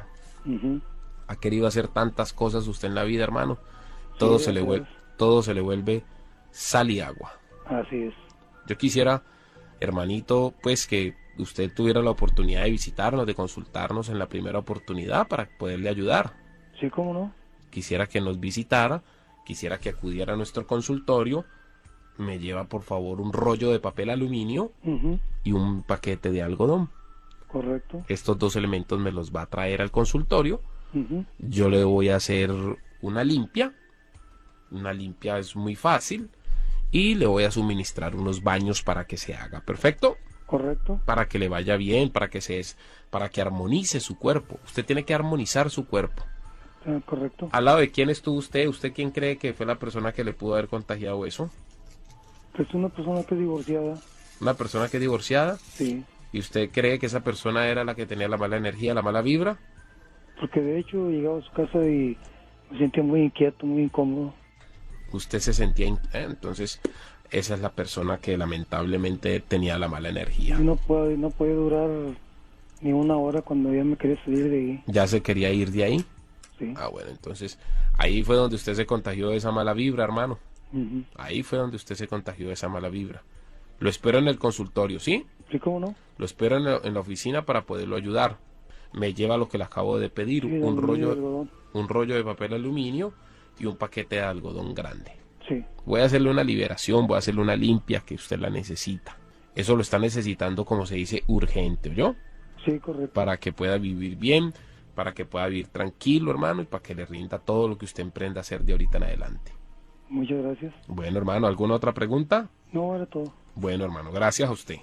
Ha querido hacer tantas cosas usted en la vida, hermano. Todo se le vuelve sal y agua. Así es. Yo quisiera, hermanito, pues que usted tuviera la oportunidad de visitarnos, de consultarnos en la primera oportunidad para poderle ayudar. Sí, cómo no. Quisiera que nos visitara, quisiera que acudiera a nuestro consultorio. Me lleva, por favor, un rollo de papel aluminio y un paquete de algodón. Correcto. Estos 2 elementos me los va a traer al consultorio. Yo le voy a hacer una limpia. Una limpia es muy fácil. Y le voy a suministrar unos baños para que se haga. ¿Perfecto? Correcto. Para que le vaya bien, para que armonice su cuerpo. Usted tiene que armonizar su cuerpo. Correcto. ¿Al lado de quién estuvo usted? ¿Usted quién cree que fue la persona que le pudo haber contagiado eso? Pues una persona que es divorciada. ¿Una persona que es divorciada? Sí. ¿Y usted cree que esa persona era la que tenía la mala energía, la mala vibra? Porque de hecho llegaba a su casa y me sentía muy inquieto, muy incómodo. Usted se sentía... entonces, esa es la persona que lamentablemente tenía la mala energía. Y no puede durar ni una hora cuando ya me quería salir de ahí. ¿Ya se quería ir de ahí? Sí. Ah, bueno, entonces, ahí fue donde usted se contagió de esa mala vibra, hermano. Ahí fue donde usted se contagió de esa mala vibra. Lo espero en el consultorio, ¿sí? Sí, ¿cómo no? Lo espero en la oficina para poderlo ayudar. Me lleva lo que le acabo de pedir, sí, un rollo de papel aluminio y un paquete de algodón grande. Sí. Voy a hacerle una liberación, voy a hacerle una limpia que usted la necesita. Eso lo está necesitando, como se dice, urgente, ¿oyó? Sí, correcto. Para que pueda vivir bien, para que pueda vivir tranquilo, hermano, y para que le rinda todo lo que usted emprenda a hacer de ahorita en adelante. Muchas gracias. Bueno, hermano, ¿alguna otra pregunta? No, era todo. Bueno, hermano, gracias a usted.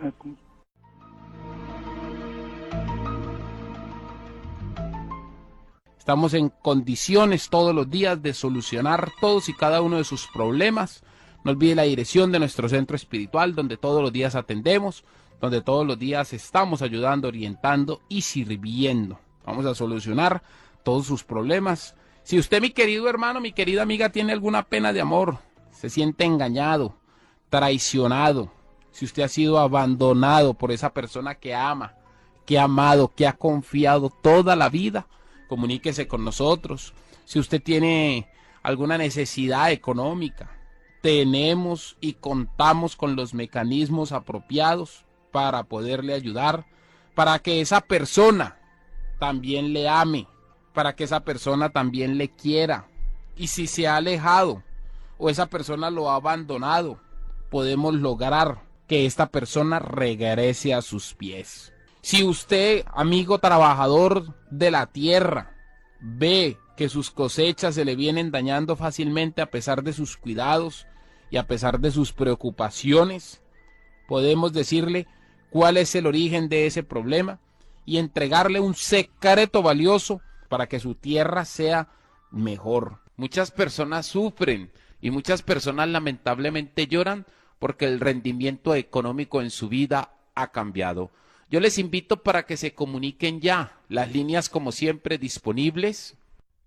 Estamos en condiciones todos los días de solucionar todos y cada uno de sus problemas. No olvide la dirección de nuestro centro espiritual, donde todos los días atendemos, donde todos los días estamos ayudando, orientando y sirviendo. Vamos a solucionar todos sus problemas. Si usted, mi querido hermano, mi querida amiga, tiene alguna pena de amor, se siente engañado, traicionado, si usted ha sido abandonado por esa persona que ama, que ha amado, que ha confiado toda la vida, comuníquese con nosotros. Si usted tiene alguna necesidad económica, tenemos y contamos con los mecanismos apropiados para poderle ayudar, para que esa persona también le ame, para que esa persona también le quiera. Y si se ha alejado o esa persona lo ha abandonado, podemos lograr que esta persona regrese a sus pies. Si usted, amigo trabajador de la tierra, ve que sus cosechas se le vienen dañando fácilmente a pesar de sus cuidados y a pesar de sus preocupaciones, podemos decirle cuál es el origen de ese problema y entregarle un secreto valioso para que su tierra sea mejor. Muchas personas sufren y muchas personas lamentablemente lloran porque el rendimiento económico en su vida ha cambiado. Yo les invito para que se comuniquen ya. Las líneas, como siempre, disponibles.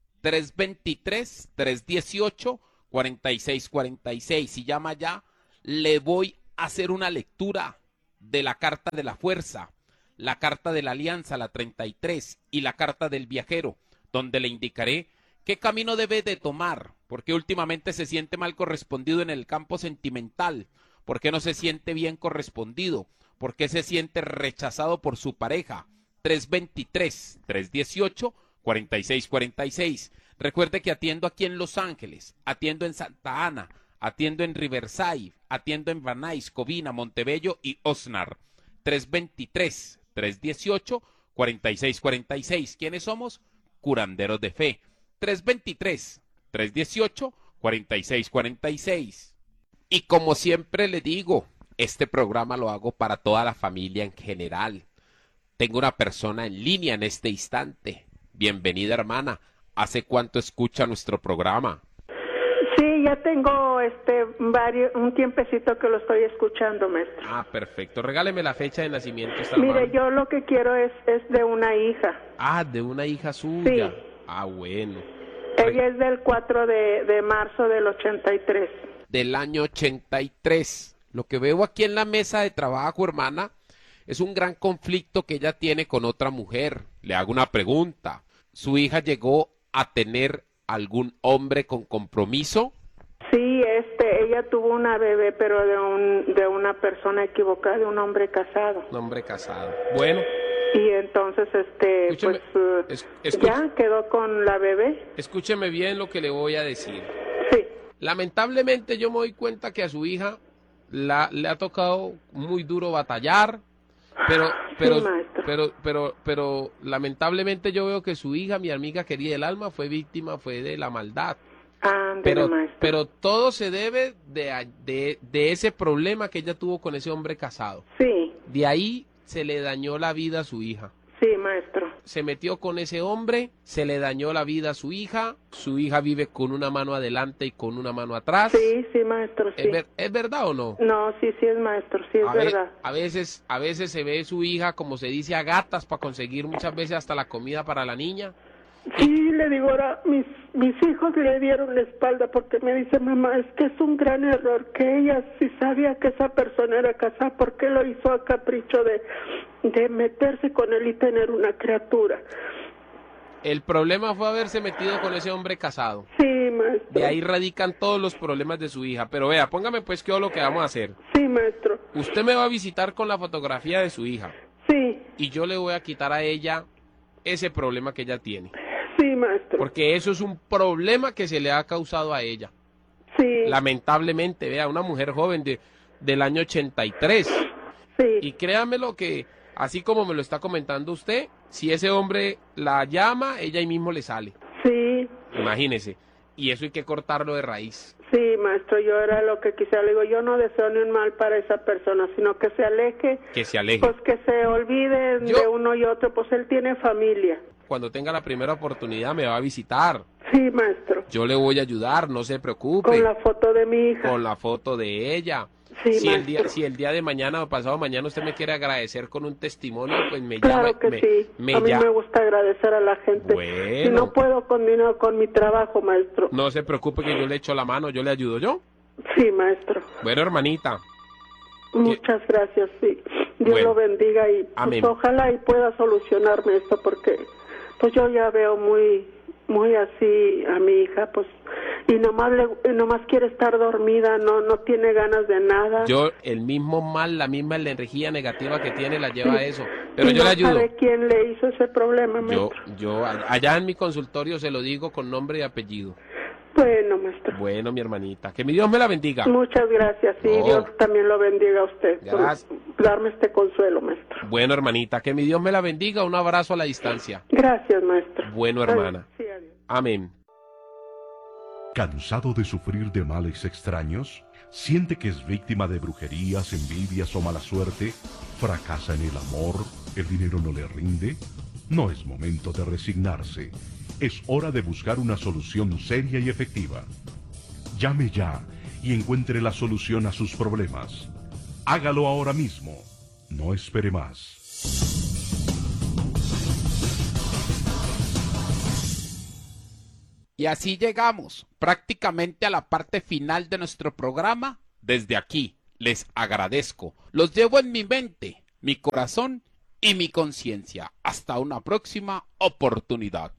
323-318-4646. Si llama ya, le voy a hacer una lectura de la carta de la fuerza, la carta de la alianza, la 33, y la carta del viajero, donde le indicaré qué camino debe de tomar, porque últimamente se siente mal correspondido en el campo sentimental, porque no se siente bien correspondido, porque se siente rechazado por su pareja. 323-318-4646. Recuerde que atiendo aquí en Los Ángeles, atiendo en Santa Ana, atiendo en Riverside, atiendo en Van Nuys, Covina, Montebello y Oxnard. 323-318-4646. ¿Quiénes somos? Curanderos de fe. 323-318-4646. Y como siempre le digo, este programa lo hago para toda la familia en general. Tengo una persona en línea en este instante. Bienvenida, hermana. ¿Hace cuánto escucha nuestro programa? Sí, ya tengo un tiempecito que lo estoy escuchando, maestro. Ah, perfecto. Regáleme la fecha de nacimiento. Mire, yo lo que quiero es de una hija. Ah, de una hija suya. Sí. Ah, bueno. Ella es del 4 de marzo del 83. Del año 83. Lo que veo aquí en la mesa de trabajo, hermana, es un gran conflicto que ella tiene con otra mujer. Le hago una pregunta. ¿Su hija llegó a tener algún hombre con compromiso? Sí, ella tuvo una bebé, pero de una persona equivocada, de un hombre casado. Un hombre casado. Bueno. Y entonces, ya quedó con la bebé. Escúcheme bien lo que le voy a decir. Sí. Lamentablemente yo me doy cuenta que a su hija le ha tocado muy duro batallar, pero lamentablemente yo veo que su hija, mi amiga querida del alma, fue de la maldad. Pero todo se debe de ese problema que ella tuvo con ese hombre casado. Sí. De ahí se le dañó la vida a su hija. Sí, maestro. Se metió con ese hombre, se le dañó la vida a su hija vive con una mano adelante y con una mano atrás. Sí, maestro, sí. ¿Es verdad o no? No, sí es maestro, sí es verdad. A veces se ve su hija, como se dice, a gatas para conseguir muchas veces hasta la comida para la niña. Sí, le digo, ahora mis hijos le dieron la espalda porque me dice, mamá, es que es un gran error que ella, si sabía que esa persona era casada, ¿por qué lo hizo a capricho de meterse con él y tener una criatura? El problema fue haberse metido con ese hombre casado. Sí, maestro. De ahí radican todos los problemas de su hija. Pero vea, póngame pues qué es lo que vamos a hacer. Sí, maestro. Usted me va a visitar con la fotografía de su hija. Sí. Y yo le voy a quitar a ella ese problema que ella tiene. Sí, maestro. Porque eso es un problema que se le ha causado a ella. Sí. Lamentablemente, vea, una mujer joven del año 83. Sí. Y créamelo que, así como me lo está comentando usted, si ese hombre la llama, ella ahí mismo le sale. Sí. Imagínese. Y eso hay que cortarlo de raíz. Sí, maestro, yo era lo que quisiera. Le digo, yo no deseo ni un mal para esa persona, sino que se aleje. Que se aleje. Pues que se olvide de uno y otro, pues él tiene familia. Cuando tenga la primera oportunidad me va a visitar. Sí, maestro. Yo le voy a ayudar, no se preocupe. Con la foto de mi hija. Con la foto de ella. Sí, si el día de mañana o pasado mañana usted me quiere agradecer con un testimonio, pues me claro llama. Que sí. A mí me gusta agradecer a la gente. Bueno. Si no puedo continuar con mi trabajo, maestro. No se preocupe que yo le echo la mano, yo le ayudo, ¿yo? Sí, maestro. Bueno, hermanita. Muchas gracias, sí. Dios lo bendiga y pues, ojalá y pueda solucionarme esto porque pues yo ya veo muy así a mi hija, pues, y nomás quiere estar dormida, no tiene ganas de nada. El mismo mal, la misma energía negativa que tiene la lleva a eso, pero yo le ayudo. ¿Sabe quién le hizo ese problema, maestro? Yo allá en mi consultorio se lo digo con nombre y apellido. Bueno, maestro. Bueno, mi hermanita, que mi Dios me la bendiga. Muchas gracias, sí, Dios también lo bendiga a usted. Gracias. Por darme este consuelo, maestro. Bueno, hermanita, que mi Dios me la bendiga, un abrazo a la distancia. Gracias, maestro. Bueno, hermana. Sí, adiós. Amén. ¿Cansado de sufrir de males extraños? ¿Siente que es víctima de brujerías, envidias o mala suerte? ¿Fracasa en el amor? ¿El dinero no le rinde? No es momento de resignarse. Es hora de buscar una solución seria y efectiva. Llame ya y encuentre la solución a sus problemas. Hágalo ahora mismo. No espere más. Y así llegamos prácticamente a la parte final de nuestro programa. Desde aquí les agradezco. Los llevo en mi mente, mi corazón y mi conciencia. Hasta una próxima oportunidad.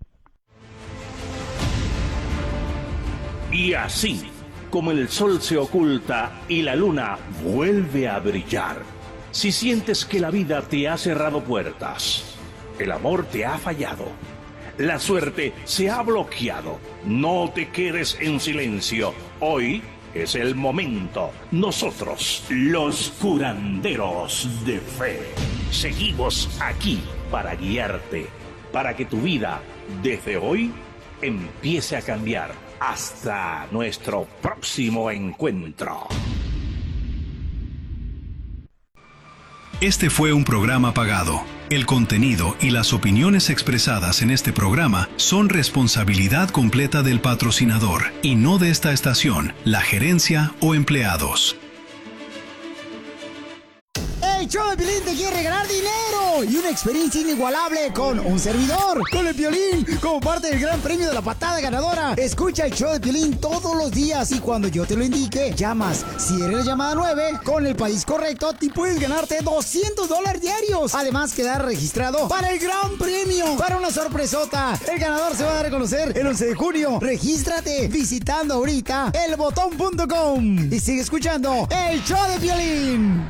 Y así, como el sol se oculta y la luna vuelve a brillar, si sientes que la vida te ha cerrado puertas, el amor te ha fallado, la suerte se ha bloqueado, no te quedes en silencio. Hoy es el momento. Nosotros, los curanderos de fe, seguimos aquí para guiarte, para que tu vida, desde hoy, empiece a cambiar. Hasta nuestro próximo encuentro. Este fue un programa pagado. El contenido y las opiniones expresadas en este programa son responsabilidad completa del patrocinador y no de esta estación, la gerencia o empleados. El show de Piolín te quiere regalar dinero y una experiencia inigualable con un servidor, con el Piolín, como parte del gran premio de la patada ganadora. Escucha el show de Piolín todos los días y cuando yo te lo indique, llamas. Si eres la llamada 9, con el país correcto, te puedes ganarte $200 diarios. Además, quedar registrado para el gran premio, para una sorpresota. El ganador se va a dar a conocer el 11 de junio. Regístrate visitando ahorita elbotón.com y sigue escuchando el show de Piolín.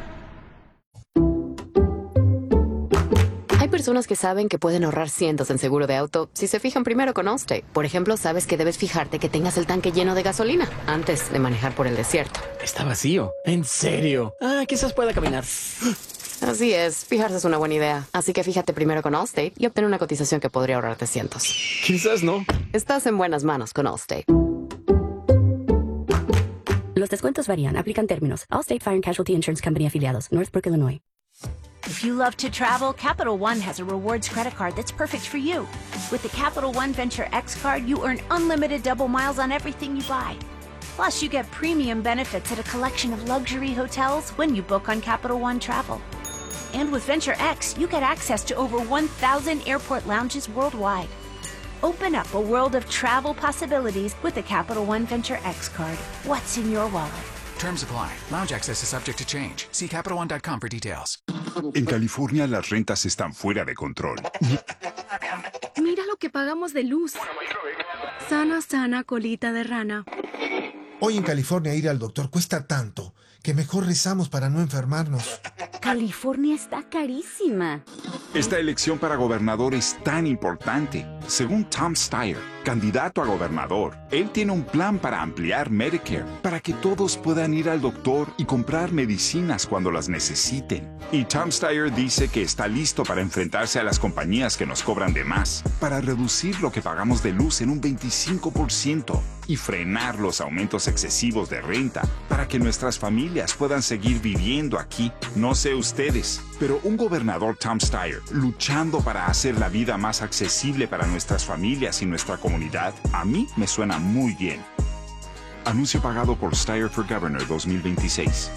Hay personas que saben que pueden ahorrar cientos en seguro de auto si se fijan primero con Allstate. Por ejemplo, sabes que debes fijarte que tengas el tanque lleno de gasolina antes de manejar por el desierto. Está vacío. ¿En serio? Quizás pueda caminar. Así es, fijarse es una buena idea. Así que fíjate primero con Allstate y obtén una cotización que podría ahorrarte cientos. Quizás no. Estás en buenas manos con Allstate. Los descuentos varían. Aplican términos. Allstate Fire and Casualty Insurance Company afiliados. Northbrook, Illinois. If you love to travel, Capital One has a rewards credit card that's perfect for you. With the Capital One Venture X card, you earn unlimited double miles on everything you buy. Plus, you get premium benefits at a collection of luxury hotels when you book on Capital One Travel. And with Venture X, you get access to over 1,000 airport lounges worldwide. Open up a world of travel possibilities with the Capital One Venture X card. What's in your wallet? Terms apply. Lounge access is subject to change. See CapitalOne.com for details. En California las rentas están fuera de control. Mira lo que pagamos de luz. Sana, sana, colita de rana. Hoy en California ir al doctor cuesta tanto que mejor rezamos para no enfermarnos. California está carísima. Esta elección para gobernador es tan importante. Según Tom Steyer, candidato a gobernador, él tiene un plan para ampliar Medicare, para que todos puedan ir al doctor y comprar medicinas cuando las necesiten. Y Tom Steyer dice que está listo para enfrentarse a las compañías que nos cobran de más, para reducir lo que pagamos de luz en un 25% y frenar los aumentos excesivos de renta, para que nuestras familias puedan seguir viviendo aquí. No sé ustedes, pero un gobernador Tom Steyer luchando para hacer la vida más accesible para nuestras familias y nuestra comunidad, a mí me suena muy bien. Anuncio pagado por Steyer for Governor 2026.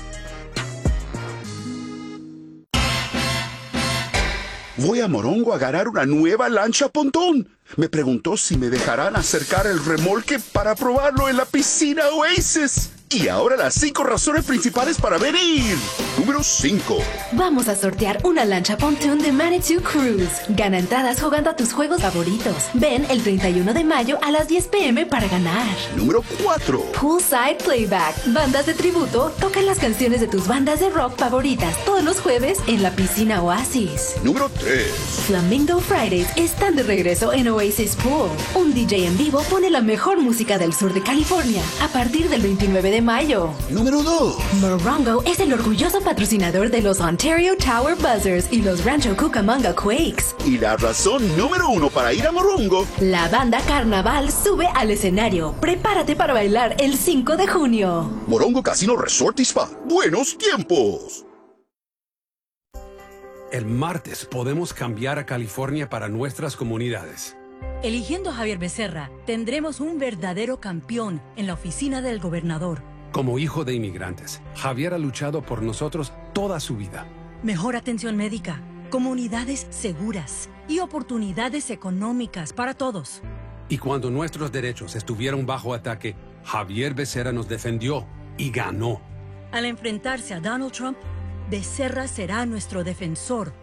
Voy a Morongo a agarrar una nueva lancha pontón. Me preguntó si me dejarán acercar el remolque para probarlo en la piscina Oasis. Y ahora las 5 razones principales para venir. Número 5. Vamos a sortear una lancha pontoon de Manitou Cruise. Gana entradas jugando a tus juegos favoritos. Ven el 31 de mayo a las 10 p.m. para ganar. Número 4. Poolside Playback. Bandas de tributo tocan las canciones de tus bandas de rock favoritas todos los jueves en la piscina Oasis. Número 3. Flamingo Fridays están de regreso en Oasis Pool. Un DJ en vivo pone la mejor música del sur de California a partir del 29 de mayo. Número 2. Morongo es el orgulloso patrocinador patrocinador de los Ontario Tower Buzzers y los Rancho Cucamonga Quakes. Y la razón número 1 para ir a Morongo. La banda Carnaval sube al escenario. Prepárate para bailar el 5 de junio. Morongo Casino Resort y Spa. ¡Buenos tiempos! El martes podemos cambiar a California para nuestras comunidades. Eligiendo a Javier Becerra, tendremos un verdadero campeón en la oficina del gobernador. Como hijo de inmigrantes, Javier ha luchado por nosotros toda su vida. Mejor atención médica, comunidades seguras y oportunidades económicas para todos. Y cuando nuestros derechos estuvieron bajo ataque, Javier Becerra nos defendió y ganó. Al enfrentarse a Donald Trump, Becerra será nuestro defensor